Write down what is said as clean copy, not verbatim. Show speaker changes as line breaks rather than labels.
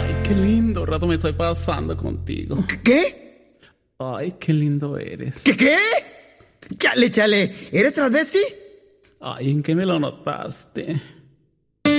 Ay, qué lindo rato me estoy pasando contigo.
¿Qué?
Ay, qué lindo eres.
¿Qué? Chale, chale. ¿Eres transvesti?
Ay, ¿en qué me lo notaste?